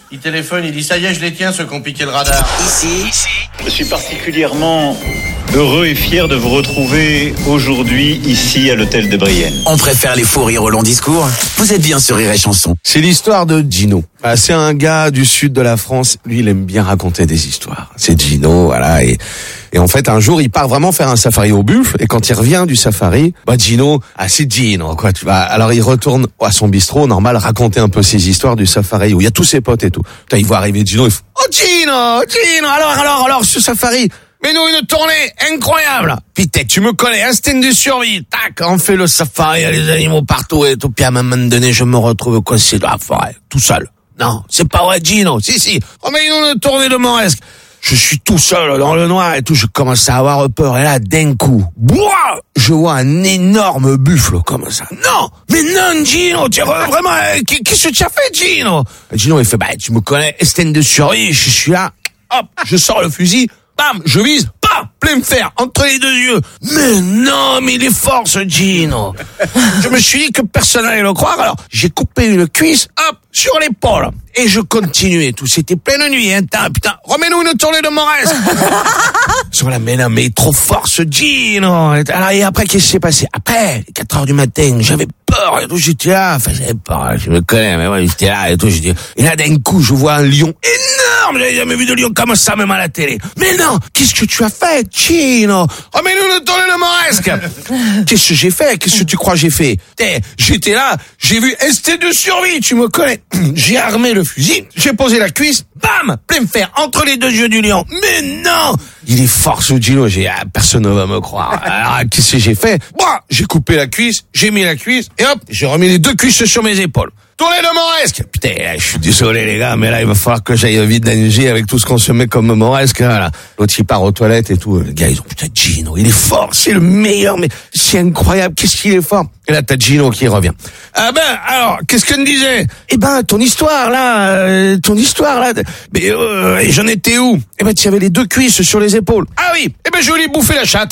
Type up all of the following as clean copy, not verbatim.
Il téléphone, il dit ça y est, je les tiens, ceux qui ont piqué le radar. Ici. Je suis particulièrement heureux et fier de vous retrouver aujourd'hui ici à l'hôtel de Brienne. On préfère les faux rires au long discours. Vous êtes bien sur Rire et Chanson. C'est l'histoire de Gino. C'est un gars du sud de la France. Lui, il aime bien raconter des histoires. C'est Gino, voilà. Et en fait, un jour, il part vraiment faire un safari au buffle. Et quand il revient du safari, Gino, c'est Gino, quoi, tu vois. Alors, il retourne à son bistrot, normal, raconter un peu ses histoires du safari où il y a tous ses potes et tout. Putain, il voit arriver Gino, il fait, oh, Gino, alors, ce safari. Mais nous, une tournée incroyable. Putain, tu me connais, instinct de survie. Tac, on fait le safari, il y a les animaux partout et tout. Puis à un moment donné, je me retrouve coincé dans la forêt, tout seul. Non, c'est pas vrai, Gino. Si. Oh, mais nous, une tournée de Moresque. Je suis tout seul dans le noir et tout. Je commence à avoir peur. Et là, d'un coup, je vois un énorme buffle comme ça. Non, Gino, tu vraiment, qu'est-ce que tu as fait, Gino? Gino, il fait, tu me connais, instinct de survie, je suis là. Hop, je sors le fusil. Bam, je vise, plein fer, entre les deux yeux. Mais non, mais il est fort, ce Gino. Je me suis dit que personne n'allait le croire, alors j'ai coupé une cuisse, hop, sur l'épaule. Et je continuais tout. C'était pleine nuit, hein. Putain, remets-nous une tournée de Moresque. Sur la mais trop fort, ce Gino. Alors, et après, qu'est-ce qui s'est passé? Après, 4h du matin, j'avais peur et tout, j'étais là. Enfin, j'avais peur, je me connais, mais ouais, j'étais là et tout, et là, d'un coup, je vois un lion énorme. J'avais jamais vu de lion comme ça, même à la télé. Mais non, qu'est-ce que tu as fait, Gino? Remets-nous une tournée de Moresque. Qu'est-ce que j'ai fait? Qu'est-ce que tu crois que j'ai fait? J'étais là, j'ai vu instinct de survie, tu me connais. J'ai armé le fusil, j'ai posé la cuisse, bam, plein fer, entre les deux yeux du lion. Mais non! Il est fort, ce Gino, personne ne va me croire. Alors, qu'est-ce que j'ai fait? J'ai coupé la cuisse, j'ai mis la cuisse, et hop, j'ai remis les deux cuisses sur mes épaules. Tournée de Moresque! Putain, je suis désolé, les gars, mais là, il va falloir que j'aille vidanger avec tout ce qu'on se met comme Moresque, là. L'autre, il part aux toilettes et tout. Les gars, ils ont, putain, Gino, il est fort, c'est le meilleur, mais c'est incroyable, qu'est-ce qu'il est fort. Et là, t'as Gino qui revient. Alors, qu'est-ce qu'on disait? Ton histoire, là. Mais, et j'en étais où? Tu avais les deux cuisses sur les épaules. Ah oui! Je voulais bouffer la chatte.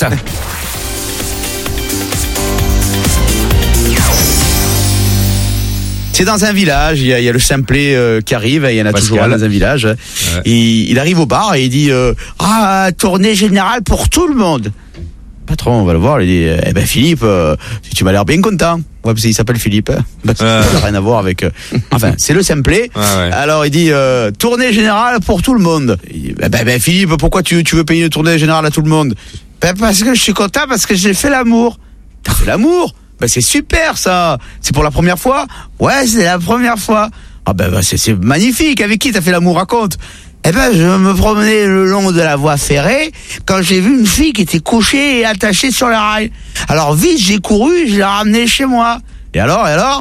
C'est dans un village, il y a le simplet qui arrive, il y en a toujours un dans un village. Ouais. Il arrive au bar et il dit tournée générale pour tout le monde. Patron, on va le voir, il dit Philippe, tu m'as l'air bien content. Ouais, parce qu'il s'appelle Philippe. Ça n'a rien à voir avec. Enfin, c'est le simplet. Ouais. Alors il dit tournée générale pour tout le monde. Il dit, Philippe, pourquoi tu veux payer une tournée générale à tout le monde? Parce que je suis content, parce que j'ai fait l'amour. T'as fait l'amour? C'est super, ça. C'est pour la première fois? Ouais, c'est la première fois. C'est magnifique. Avec qui t'as fait l'amour? Raconte. Je me promenais le long de la voie ferrée quand j'ai vu une fille qui était couchée et attachée sur la rail. Alors vite, j'ai couru, je l'ai ramenée chez moi. Et alors,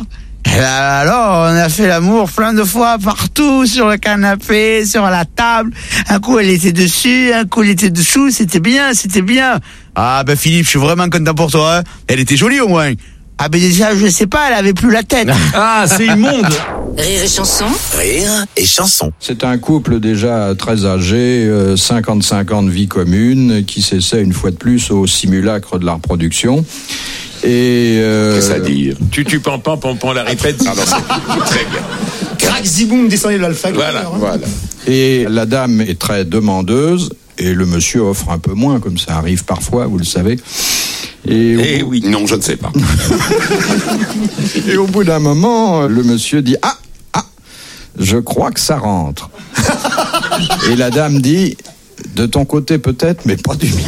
on a fait l'amour plein de fois partout, sur le canapé, sur la table. Un coup, elle était dessus, un coup, elle était dessous. C'était bien. Philippe, je suis vraiment content pour toi, hein. Elle était jolie au moins. Déjà, je sais pas, elle avait plus la tête. C'est immonde. Rire et Chanson. Rire et Chanson. C'est un couple déjà très âgé, 55 ans de vie commune, qui s'essaie une fois de plus au simulacre de la reproduction. Et qu'est-ce à dire? Tu pompon la répète. Pardon, c'est très bien. Crac ziboum, descendez de l'alpha. Voilà. Et la dame est très demandeuse et le monsieur offre un peu moins, comme ça arrive parfois, vous le savez. Oui, non, je ne sais pas. Et au bout d'un moment, le monsieur dit je crois que ça rentre. Et la dame dit de ton côté peut-être, mais pas du mien.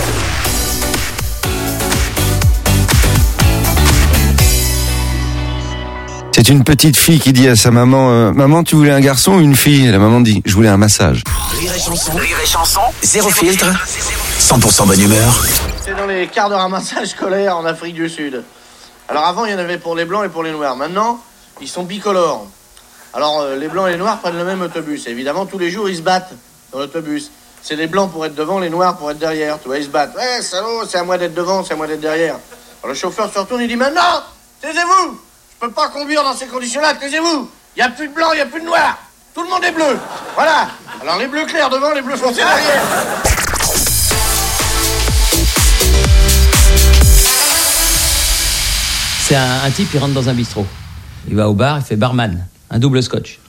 C'est une petite fille qui dit à sa maman maman, tu voulais un garçon ou une fille? Et la maman dit je voulais un massage. Rire et Chanson, zéro filtre, 100% bonne humeur. C'est dans les quarts de ramassage scolaire en Afrique du Sud. Alors avant, il y en avait pour les blancs et pour les noirs. Maintenant, ils sont bicolores. Alors les blancs et les noirs prennent le même autobus. Et évidemment, tous les jours, ils se battent dans l'autobus. C'est les blancs pour être devant, les noirs pour être derrière. Tu vois, ils se battent. Ouais, salaud, c'est à moi d'être devant, c'est à moi d'être derrière. Alors le chauffeur se retourne, il dit maintenant, taisez-vous. Je peux pas conduire dans ces conditions-là, taisez-vous. Il n'y a plus de blanc, il n'y a plus de noir. Tout le monde est bleu. Voilà. Alors les bleus clairs devant, les bleus foncés derrière. C'est un type qui rentre dans un bistrot. Il va au bar, il fait barman, un double scotch.